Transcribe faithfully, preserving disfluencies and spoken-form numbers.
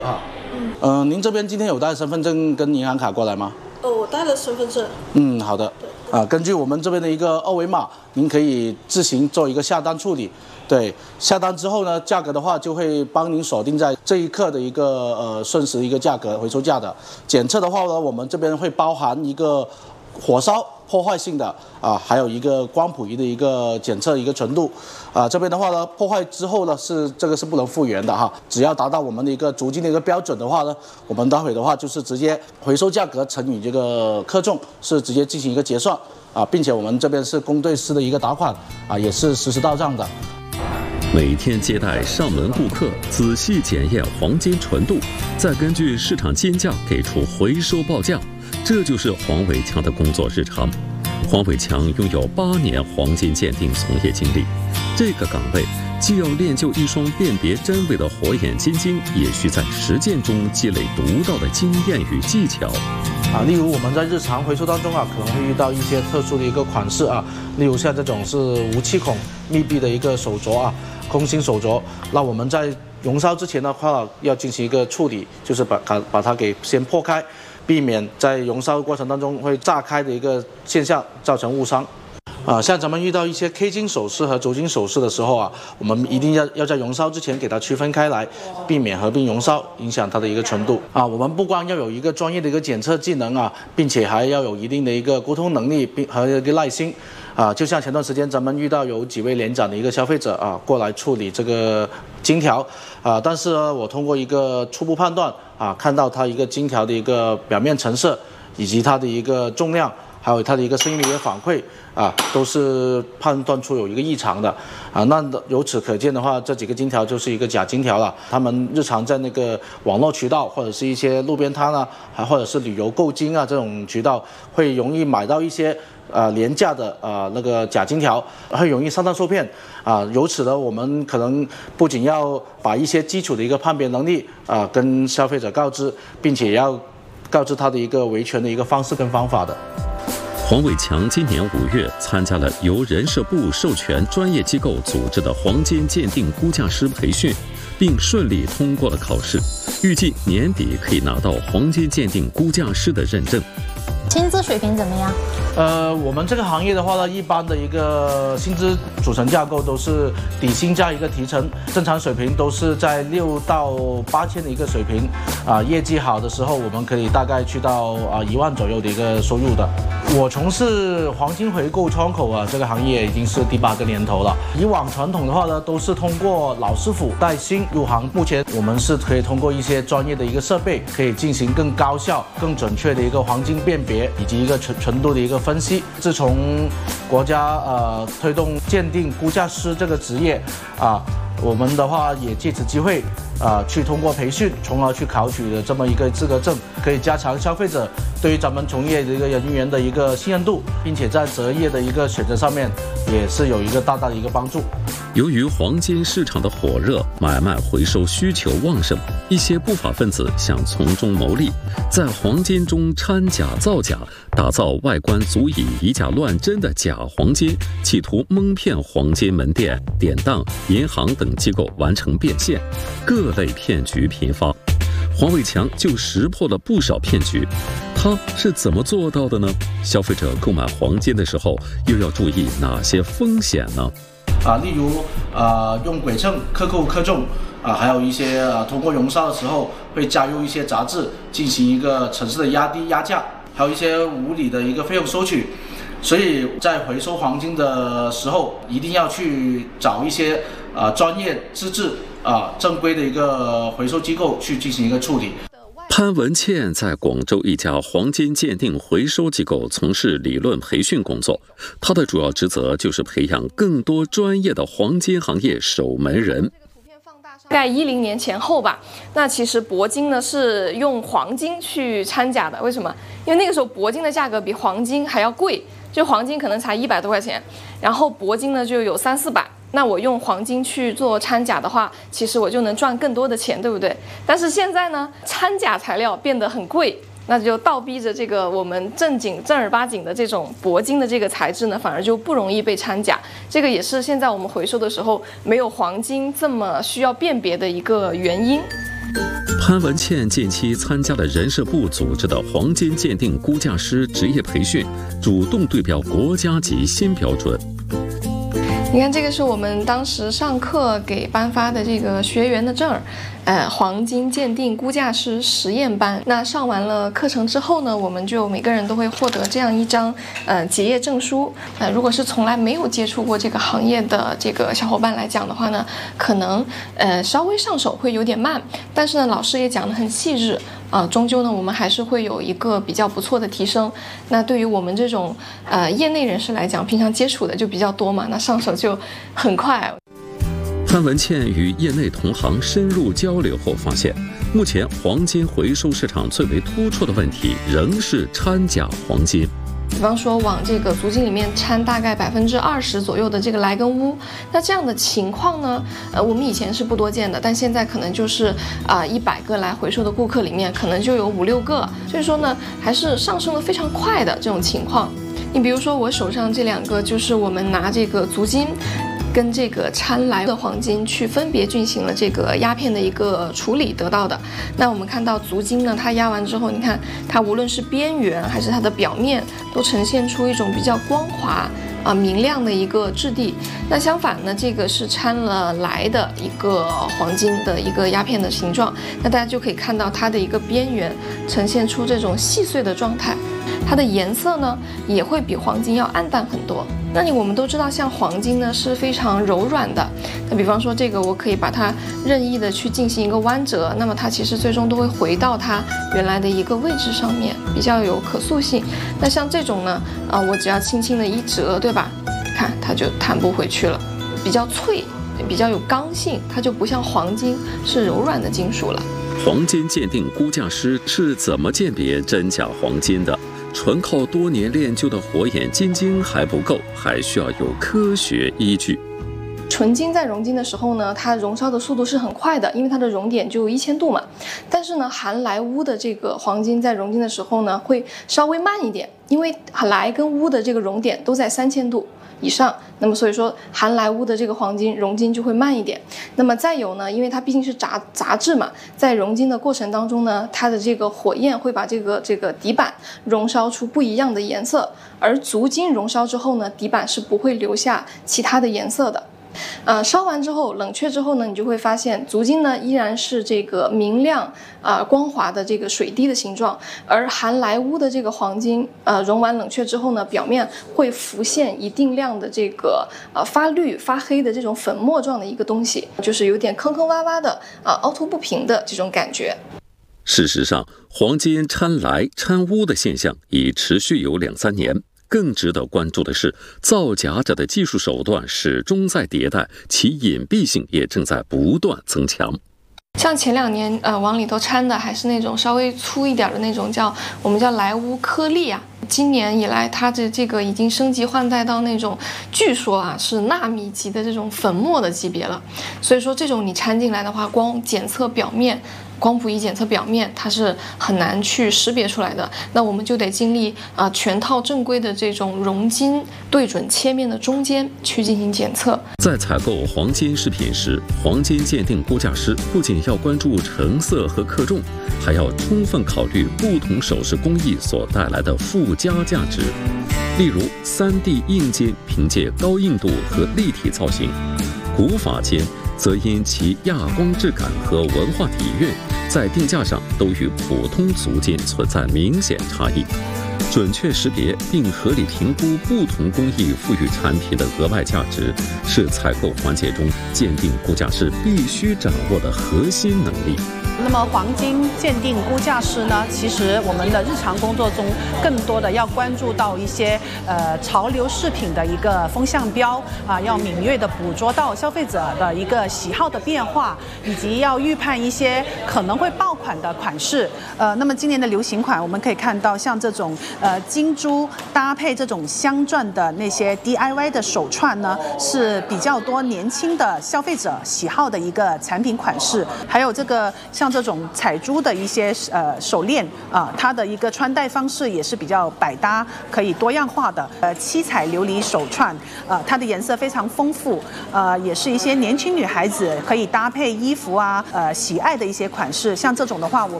啊，嗯、呃，您这边今天有带身份证跟银行卡过来吗？ 哦，我带了身份证。 嗯，好的。啊，根据我们这边的一个二维码，您可以自行做一个下单处理。对，下单之后呢，价格的话就会帮您锁定在这一刻的一个呃瞬时一个价格回收价的。检测的话呢，我们这边会包含一个火烧破坏性的啊，还有一个光谱仪的一个检测一个纯度啊。这边的话呢，破坏之后呢是这个是不能复原的哈，只要达到我们的一个足金的一个标准的话呢，我们待会的话就是直接回收价格乘以这个克重，是直接进行一个结算啊，并且我们这边是公对私的一个打款啊，也是实时到账的。 每天接待上门顾客，仔细检验黄金纯度，再根据市场金价给出回收报价。这就是黄伟强的工作日常。黄伟强拥有八年黄金鉴定从业经历，这个岗位既要练就一双辨别真伪的火眼金睛，也需在实践中积累独到的经验与技巧。 啊，例如我们在日常回收当中啊，可能会遇到一些特殊的一个款式啊，例如像这种是无气孔密闭的一个手镯啊，空心手镯，那我们在熔烧之前的话，要进行一个处理，就是把它把它给先破开，避免在熔烧过程当中会炸开的一个现象，造成误伤。啊，像咱们遇到一些 K 金首饰和镯金首饰的时候啊，我们一定要要在熔烧之前给它区分开来，避免合并熔烧，影响它的一个纯度啊。我们不光要有一个专业的一个检测技能啊，并且还要有一定的一个沟通能力，并和一个耐心啊。就像前段时间咱们遇到有几位联展的一个消费者啊，过来处理这个金条啊，但是呢，我通过一个初步判断啊，看到它一个金条的一个表面成色以及它的一个重量，还有它的一个声音的一个反馈啊，都是判断出有一个异常的啊。那由此可见的话，这几个金条就是一个假金条了。他们日常在那个网络渠道或者是一些路边摊啊，还或者是旅游购金啊这种渠道，会容易买到一些呃廉价的呃那个假金条，会容易上当受骗啊。由此呢，我们可能不仅要把一些基础的一个判别能力啊跟消费者告知，并且也要告知他的一个维权的一个方式跟方法的。 黄伟强今年五月参加了由人社部授权专业机构组织的黄金鉴定估价师培训，并顺利通过了考试，预计年底可以拿到黄金鉴定估价师的认证。 薪资水平怎么样？ 呃，我们这个行业的话呢，一般的一个薪资组成架构都是底薪加一个提成，正常水平都是在六到八千的一个水平，啊，业绩好的时候，我们可以大概去到啊一万左右的一个收入的。我从事黄金回购窗口啊这个行业已经是第八个年头了。以往传统的话呢，都是通过老师傅带新入行，目前我们是可以通过一些专业的一个设备，可以进行更高效、更准确的一个黄金辨别以及一个纯纯度的一个分析。自从国家呃推动鉴定估价师这个职业啊，我们的话也借此机会啊去通过培训，从而去考取的这么一个资格证，可以加强消费者对于咱们从业的一个人员的一个信任度，并且在择业的一个选择上面也是有一个大大的一个帮助。 由于黄金市场的火热，买卖回收需求旺盛，一些不法分子想从中牟利，在黄金中掺假造假，打造外观足以以假乱真的假黄金，企图蒙骗黄金门店、典当、银行等机构完成变现，各类骗局频发。黄伟强就识破了不少骗局，他是怎么做到的呢？消费者购买黄金的时候，又要注意哪些风险呢？ 啊，例如呃用鬼秤克扣克重啊，还有一些呃通过熔烧的时候会加入一些杂质进行一个城市的压低压价，还有一些无理的一个费用收取。所以在回收黄金的时候，一定要去找一些呃专业资质啊、呃、正规的一个回收机构去进行一个处理。 潘文倩在广州一家黄金鉴定回收机构从事理论培训工作，她的主要职责就是培养更多专业的黄金行业守门人。 大概一零年前后吧，那其实铂金呢是用黄金去掺假的，为什么？因为那个时候铂金的价格比黄金还要贵，就黄金可能才一百多块钱，然后铂金呢就有三四百。那我用黄金去做掺假的话，其实我就能赚更多的钱，对不对？但是现在呢，掺假材料变得很贵，那就倒逼着这个我们正经正儿八经的这种铂金的这个材质呢，反而就不容易被掺假。这个也是现在我们回收的时候没有黄金这么需要辨别的一个原因。 潘文倩近期参加了人社部组织的黄金鉴定估价师职业培训，主动对标国家级新标准。 你看，这个是我们当时上课给颁发的这个学员的证儿，呃，黄金鉴定估价师实验班。那上完了课程之后呢，我们就每个人都会获得这样一张呃结业证书。呃，如果是从来没有接触过这个行业的这个小伙伴来讲的话呢，可能呃稍微上手会有点慢，但是呢，老师也讲得很细致。啊，终究呢，我们还是会有一个比较不错的提升。那对于我们这种呃业内人士来讲，平常接触的就比较多嘛，那上手就很快。 潘文倩与业内同行深入交流后发现，目前黄金回收市场最为突出的问题仍是掺假黄金。 比方说往这个足金里面掺大概百分之二十左右的这个莱根乌，那这样的情况呢，呃，我们以前是不多见的，但现在可能就是啊一百个来回收的顾客里面，可能就有五六个，所以说呢，还是上升的非常快的这种情况。你比如说我手上这两个，就是我们拿这个足金跟这个掺来的黄金去分别进行了这个压片的一个处理得到的。那我们看到足金呢，它压完之后，你看它无论是边缘还是它的表面，都呈现出一种比较光滑啊明亮的一个质地。那相反呢，这个是掺了来的一个黄金的一个压片的形状，那大家就可以看到它的一个边缘呈现出这种细碎的状态，它的颜色呢也会比黄金要暗淡很多。那你我们都知道，像黄金呢是非常柔软的。那比方说这个，我可以把它任意的去进行一个弯折，那么它其实最终都会回到它原来的一个位置上面，比较有可塑性。那像这种呢，啊、呃，我只要轻轻的一折，对吧？看它就弹不回去了，比较脆，比较有刚性，它就不像黄金是柔软的金属了。 黄金鉴定估价师是怎么鉴别真假黄金的？纯靠多年练就的火眼金睛还不够，还需要有科学依据。 纯金在熔金的时候呢，它熔烧的速度是很快的，因为它的熔点就有一千度嘛。但是呢，含莱乌的这个黄金在熔金的时候呢，会稍微慢一点，因为莱跟乌的这个熔点都在三千度以上，那么所以说含莱乌的这个黄金熔金就会慢一点。那么再有呢，因为它毕竟是杂杂质嘛，在熔金的过程当中呢，它的这个火焰会把这个这个底板熔烧出不一样的颜色，而足金熔烧之后呢，底板是不会留下其他的颜色的。呃，烧完之后，冷却之后呢，你就会发现足金呢依然是这个明亮啊、呃、光滑的这个水滴的形状，而含莱乌的这个黄金，呃，熔完冷却之后呢，表面会浮现一定量的这个呃发绿发黑的这种粉末状的一个东西，就是有点坑坑洼洼的啊、呃、凹凸不平的这种感觉。 事实上，黄金掺莱掺乌的现象已持续有两三年。更值得关注的是，造假者的技术手段始终在迭代，其隐蔽性也正在不断增强。 像前两年，呃，往里头掺的还是那种稍微粗一点的那种，叫我们叫莱乌颗粒啊。今年以来，它的这个已经升级换代到那种，据说啊是纳米级的这种粉末的级别了。所以说，这种你掺进来的话，光检测表面。光谱仪检测表面，它是很难去识别出来的。那我们就得经历啊、呃、全套正规的这种熔金对准切面的中间去进行检测。 在采购黄金饰品时，黄金鉴定估价师不仅要关注成色和克重，还要充分考虑不同首饰工艺所带来的附加价值。例如 三 D 硬金凭借高硬度和立体造型，古法金则因其亚光质感和文化底蕴，在定价上都与普通足金存在明显差异。准确识别并合理评估不同工艺赋予产品的额外价值，是采购环节中鉴定估价师必须掌握的核心能力。 那么黄金鉴定估价师呢，其实我们的日常工作中更多的要关注到一些呃潮流饰品的一个风向标啊，要敏锐的捕捉到消费者的一个喜好的变化，以及要预判一些可能会爆款的款式。呃，那么今年的流行款，我们可以看到像这种呃金珠搭配这种镶钻的那些 D I Y 的手串呢，是比较多年轻的消费者喜好的一个产品款式。还有这个像像这种彩珠的一些呃手链啊，它的一个穿戴方式也是比较百搭，可以多样化的。呃，七彩琉璃手串，呃，它的颜色非常丰富，呃，也是一些年轻女孩子可以搭配衣服啊，呃，喜爱的一些款式。像这种的话，我